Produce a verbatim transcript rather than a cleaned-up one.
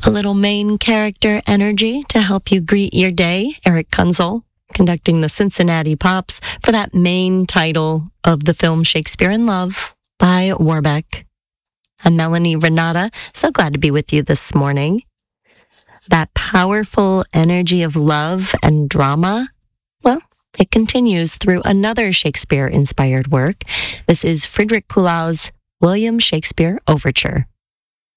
A little main character energy to help you greet your day. Eric Kunzel conducting the Cincinnati Pops for that main title of the film Shakespeare in Love by Warbeck. I'm Melanie Renata. So glad to be with you this morning. That powerful energy of love and drama, well, it continues through another Shakespeare-inspired work. This is Friedrich Kuhlau's William Shakespeare Overture.